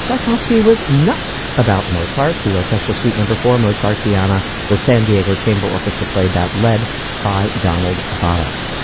Tchaikovsky was nuts about Mozart. The Orchestral Suite No. 4, Mozartiana, the San Diego Chamber Orchestra played that, led by Donald Botto.